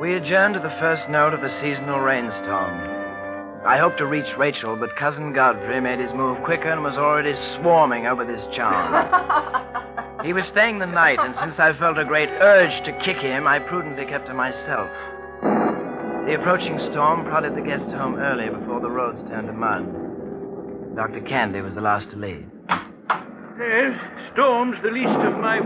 We adjourned to the first note of the seasonal rainstorm. I hoped to reach Rachel, but Cousin Godfrey made his move quicker and was already swarming over this charm. He was staying the night, and since I felt a great urge to kick him, I prudently kept to myself. The approaching storm prodded the guests home early before the roads turned to mud. Dr. Candy was the last to leave. Storm's the least of my